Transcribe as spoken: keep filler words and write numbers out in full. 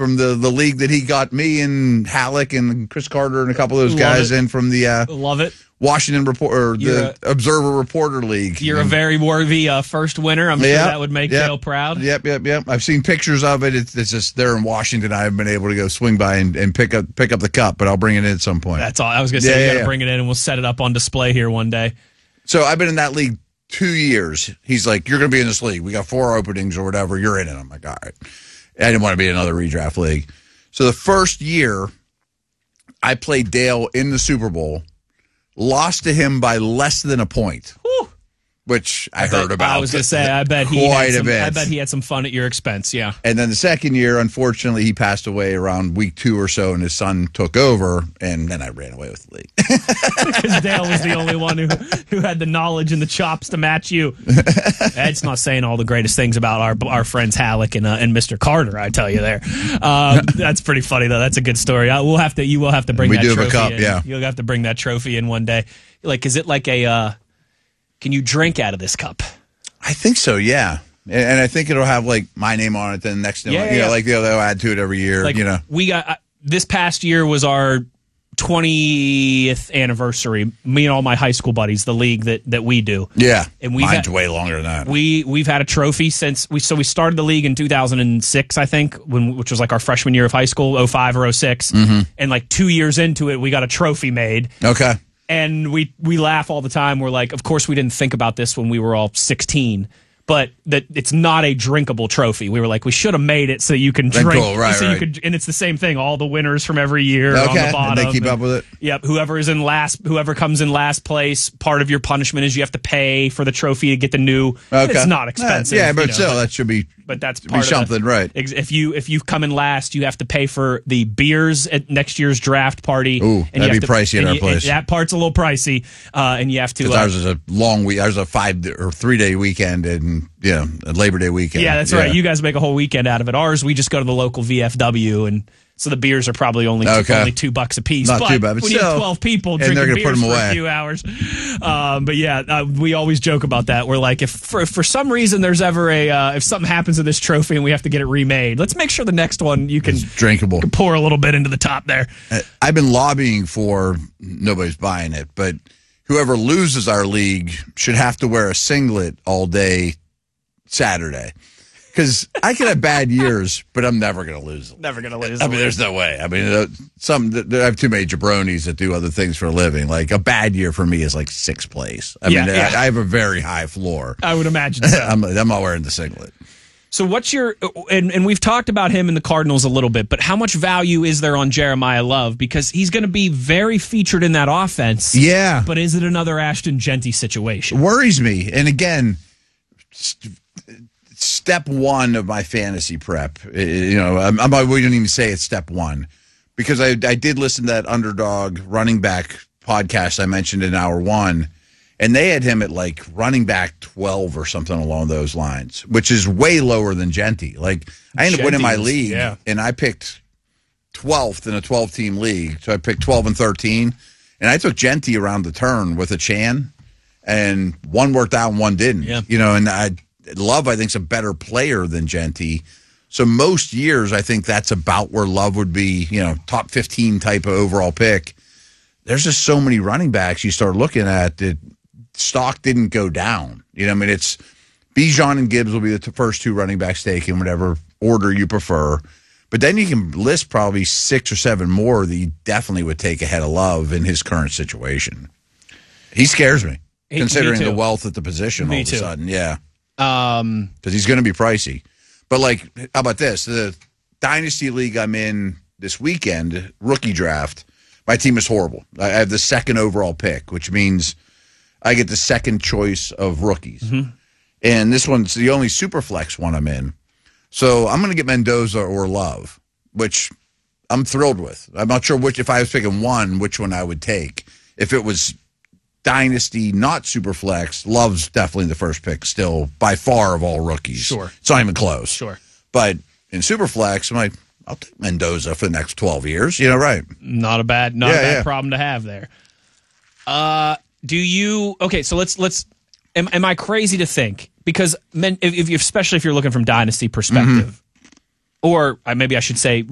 from the, the league that he got me and Halleck and Chris Carter and a couple of those Love guys it. in from the uh, Love it. Washington Report or the You're Observer Reporter League. You're a very worthy uh, first winner. I'm sure Yep, that would make yep, Dale proud. Yep, yep, yep. I've seen pictures of it. It's, it's just there in Washington. I haven't been able to go swing by and, and pick up pick up the cup, but I'll bring it in at some point. That's all. I was going to say, Yeah, you yeah, got to yeah. bring it in and we'll set it up on display here one day. So I've been in that league two years. He's like, you're going to be in this league. We got four openings or whatever. You're in it. I'm like, all right. I didn't want to be in another redraft league. So the first year, I played Dale in the Super Bowl, lost to him by less than a point, Whew. which I, I bet- heard about. I was going to say, I bet he quite had a some, bit. I bet he had some fun at your expense. Yeah. And then the second year, unfortunately, he passed away around week two or so, and his son took over, and then I ran away with the league. Because Dale was the only one who who had the knowledge and the chops to match you. Ed's not saying all the greatest things about our our friends Halleck and uh, and Mister Carter. I tell you there, um, that's pretty funny though. That's a good story. I, we'll have to you will have to bring We that do have a trophy cup, in. yeah. You'll have to bring that trophy in one day. Like, is it like a? Uh, can you drink out of this cup? I think so, yeah. And, and I think it'll have like my name on it. Then next, Yeah, you yeah, know, yeah. like they'll, they'll add to it every year. Like you know, we got uh, this past year was our twentieth anniversary. Me and all my high school buddies, the league that that we do. yeah. And we've mine's had- way longer than that. We we've had a trophy since we so we started the league in two thousand six, I think, when which was like our freshman year of high school, oh five or oh six. Mm-hmm. And like two years into it, we got a trophy made. Okay. And we we laugh all the time. We're like, of course we didn't think about this when we were all sixteen. But that it's not a drinkable trophy. We were like, we should have made it so you can Then drink. cool, right, so right. you could, and it's the same thing. All the winners from every year on Okay, the bottom. and they keep up with it? Yep. Whoever is in last, whoever comes in last place, part of your punishment is you have to pay for the trophy to get the new. Okay. It's not expensive. Yeah, but you know, still, that should be. but that's be part of the- something, right? ex- If you if you come in last, you have to pay for the beers at next year's draft party. Ooh, and that'd you have be to- pricey at and our you- place. and that part's a little pricey, uh, and you have to. Because Uh, ours is a long week. Ours is a five or three day weekend, and you know, a Labor Day weekend. yeah, that's right. You guys make a whole weekend out of it. Ours, we just go to the local V F W, and so the beers are probably only two, Okay. only two bucks a piece. Not but too bad, but when you have still- twelve people and drinking they're gonna beers put 'em for away. a few hours, um, but yeah, uh, we always joke about that. We're like, if for, if for some reason there's ever a uh, if something happens to this trophy and we have to get it remade, let's make sure the next one you can It's drinkable. pour a little bit into the top there. I've been lobbying for, nobody's buying it, but whoever loses our league should have to wear a singlet all day Saturday. Because I can have bad years, but I'm never going to lose. Never gonna lose. I mean, there's no way. I mean, uh, some I have too many jabronis that do other things for a living. Like a bad year for me is like sixth place. I Yeah, mean, yeah. I, I have a very high floor. I would imagine so. I'm, I'm not wearing the singlet. So what's your and, and we've talked about him in the Cardinals a little bit, but how much value is there on Jeremiah Love? Because he's going to be very featured in that offense. Yeah, But is it another Ashton Genty situation? worries me. And again, st- step one of my fantasy prep, uh, you know, I'm, I'm, I wouldn't even say it's step one because I, I did listen to that Underdog running back podcast I mentioned in hour one, and they had him at like running back twelve or something along those lines, which is way lower than Genty. Like I ended up winning my Genty was- league, yeah. and I picked twelfth in a twelve-team league, so I picked twelve and thirteen, and I took Genty around the turn with a Chan, and one worked out and one didn't. Yeah. You know, and I Love, I think, is a better player than Genty. So most years, I think that's about where Love would be, you know, top fifteen type of overall pick. There's just so many running backs you start looking at that stock didn't go down. You know, I mean, it's Bijan and Gibbs will be the t- first two running backs taken, whatever order you prefer. But then you can list probably six or seven more that you definitely would take ahead of Love in his current situation. He scares me, He- considering me too. the wealth at the position Me all of too. a sudden. Yeah. Um, Because he's going to be pricey. But, like, how about this? The Dynasty League I'm in this weekend, rookie draft, my team is horrible. I have the second overall pick, which means I get the second choice of rookies. Mm-hmm. And this one's the only super flex one I'm in. So I'm going to get Mendoza or Love, which I'm thrilled with. I'm not sure which, if I was picking one, which one I would take. If it was Dynasty, not super flex, Love's definitely the first pick still by far of all rookies. Sure. It's not even close. Sure. But in super flex, I'm like, I'll take Mendoza for the next twelve years. You know, right. not a bad, not Yeah, a bad yeah. problem to have there. Uh, do you? Okay, so let's let's. Am, am I crazy to think because men, if, if you, especially if you're looking from dynasty perspective, or uh, maybe I should say